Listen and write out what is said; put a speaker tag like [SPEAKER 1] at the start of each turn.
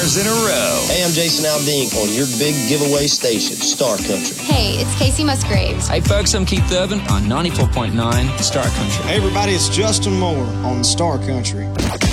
[SPEAKER 1] stars in a row.
[SPEAKER 2] Hey, I'm Jason Aldean on your big giveaway station, Star Country.
[SPEAKER 3] Hey, it's Casey Musgraves.
[SPEAKER 4] Hey, folks, I'm Keith Urban on 94.9 Star Country.
[SPEAKER 5] Hey, everybody, it's Justin Moore on Star Country.